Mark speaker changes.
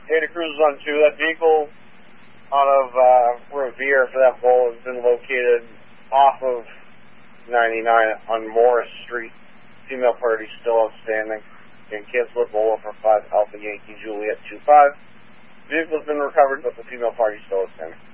Speaker 1: Data Cruise is on 2. That vehicle out of Revere for that bull has been located off of 99 on Morris Street. Female party still outstanding. And cancel the bull for 5 Alpha Yankee Juliet 25. Vehicle has been recovered, but the female party still outstanding.